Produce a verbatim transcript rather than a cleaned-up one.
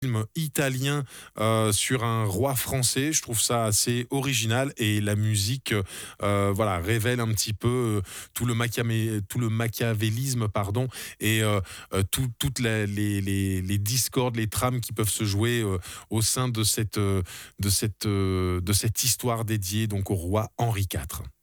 film italien euh, sur un roi français. Je trouve ça assez original et la musique, euh, voilà, révèle un petit peu euh, tout le machiamé- tout le machiavélisme, pardon, et euh, euh, tout- toutes la- les, les- les discordes, les trames qui peuvent se jouer euh, au sein de cette, euh, de cette, euh, de cette histoire dédiée donc au roi Henri quatre.